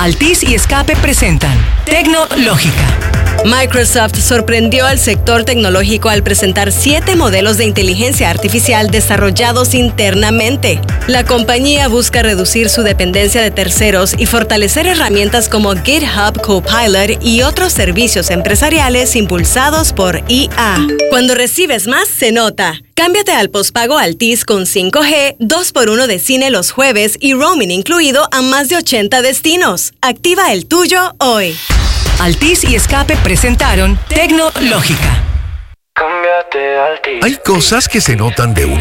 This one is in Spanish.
Altis y Escape presentan Tecnológica. Microsoft sorprendió al sector tecnológico al presentar 7 modelos de inteligencia artificial desarrollados internamente. La compañía busca reducir su dependencia de terceros y fortalecer herramientas como GitHub Copilot y otros servicios empresariales impulsados por IA. Cuando recibes más, se nota. Cámbiate al pospago Altis con 5G, 2x1 de cine los jueves y roaming incluido a más de 80 destinos. Activa el tuyo hoy. Altis y Escape presentaron Tecnológica. Hay cosas que se notan de un